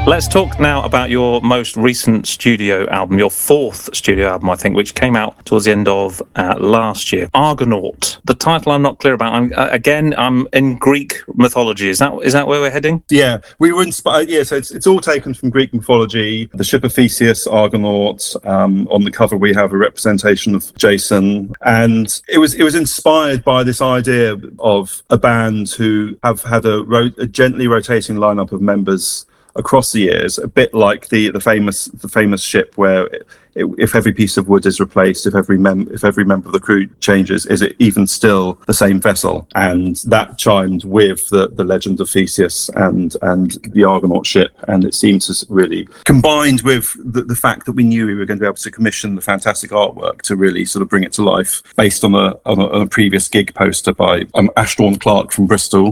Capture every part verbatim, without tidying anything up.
Let's talk now about your most recent studio album, your fourth studio album, I think, which came out towards the end of uh, last year. Argonaut. The title I'm not clear about. I'm, uh, again, I'm in Greek mythology. Is that is that where we're heading? Yeah, we were inspired. Yeah, so it's, it's all taken from Greek mythology. The ship of Theseus, Argonaut. Um, on the cover, we have a representation of Jason, and it was it was inspired by this idea of a band who have had a, ro- a gently rotating lineup of members across the years, a bit like the the famous the famous ship where it, it, if every piece of wood is replaced, if every mem if every member of the crew changes, is it even still the same vessel? And that chimed with the, the legend of Theseus and and the Argonaut ship, and it seemed to really combined with the, the fact that we knew we were going to be able to commission the fantastic artwork to really sort of bring it to life, based on a on a, on a previous gig poster by um, Ashton Clark from Bristol.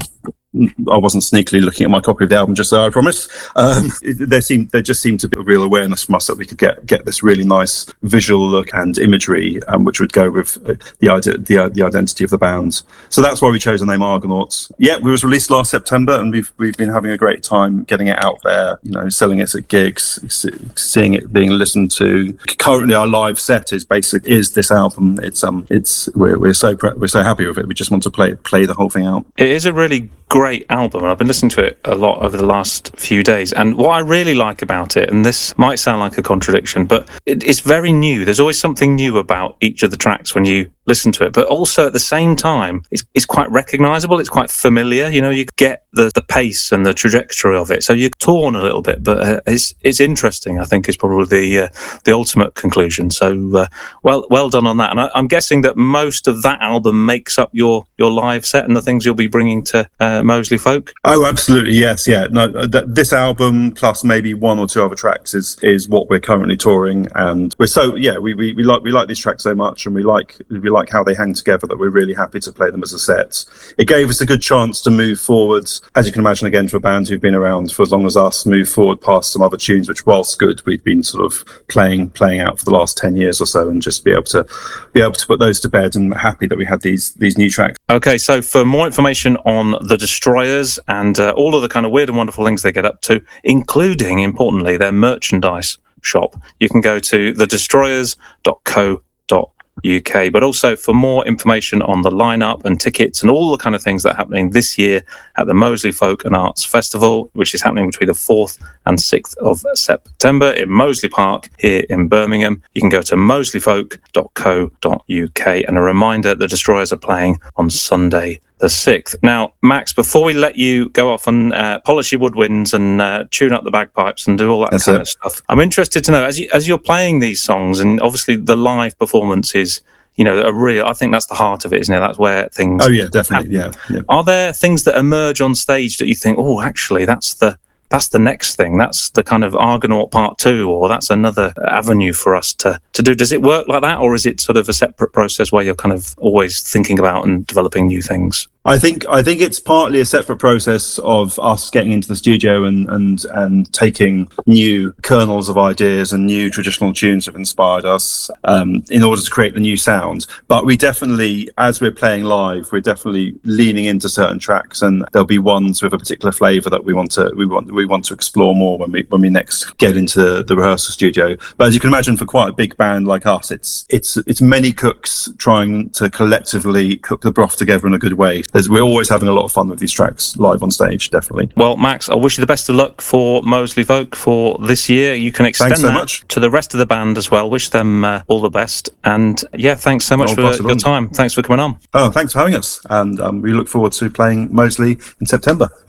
I wasn't sneakily looking at my copy of the album just there, I promise. Um, it, there seemed there just seemed to be a real awareness from us that we could get get this really nice visual look and imagery, um, which would go with the idea, the the identity of the band. So that's why we chose the name Argonauts. Yeah, we was released last September, and we've we've been having a great time getting it out there. You know, selling it at gigs, seeing it being listened to. Currently, our live set is basic is this album. It's um it's we're we're so we're so happy with it. We just want to play play the whole thing out. It is a really great album, and I've been listening to it a lot over the last few days, and what I really like about it, and this might sound like a contradiction, but it, it's very new. There's always something new about each of the tracks when you listen to it, but also at the same time it's, it's quite recognizable, it's quite familiar. You know, you get the, the pace and the trajectory of it, so you're torn a little bit, but uh, it's it's interesting, I think, is probably the uh, the ultimate conclusion. So uh, well well done on that. And I, I'm guessing that most of that album makes up your your live set and the things you'll be bringing to uh, Moseley Folk. Oh, absolutely, yes, yeah. No, th- this album plus maybe one or two other tracks is is what we're currently touring, and we're so yeah we we, we like we like these tracks so much, and we like we like how they hang together, that we're really happy to play them as a set. It gave us a good chance to move forward, as you can imagine, again, for a band who've been around for as long as us, move forward past some other tunes which, whilst good, we've been sort of playing playing out for the last ten years or so, and just be able to be able to put those to bed, and happy that we had these these new tracks. Okay, so for more information on the Destroyers and uh, all of the kind of weird and wonderful things they get up to, including, importantly, their merchandise shop, you can go to the destroyers dot co dot U K. But also for more information on the lineup and tickets and all the kind of things that are happening this year at the Moseley Folk and Arts Festival, which is happening between the fourth and sixth of September in Moseley Park here in Birmingham, you can go to moseley folk dot co dot U K. And a reminder, the Destroyers are playing on Sunday the sixth. Now, Max, before we let you go off and uh, polish your woodwinds and uh, tune up the bagpipes and do all that That's kind it. of stuff, I'm interested to know, as you as you're playing these songs, and obviously the live performance is, you know, a real, I think that's the heart of it, isn't it? That's where things Oh yeah, definitely, yeah, yeah. Are there things that emerge on stage that you think, oh, actually, that's the that's the next thing, that's the kind of Argonaut part two, or that's another avenue for us to, to do? Does it work like that, or is it sort of a separate process where you're kind of always thinking about and developing new things? I think I think it's partly a separate process of us getting into the studio and and and taking new kernels of ideas and new traditional tunes that have inspired us um, in order to create the new sound. But we definitely, as we're playing live, we're definitely leaning into certain tracks, and there'll be ones with a particular flavour that we want to we want we want to explore more when we when we next get into the rehearsal studio. But as you can imagine, for quite a big band like us, it's it's it's many cooks trying to collectively cook the broth together in a good way. There's, we're always having a lot of fun with these tracks live on stage, definitely. Well, Max, I wish you the best of luck for Moseley Folk for this year. You can extend so that much. to the rest of the band as well. Wish them uh, all the best. And yeah, thanks so much I'll for your time. Thanks for coming on. Oh, thanks for having us. And um, we look forward to playing Moseley in September.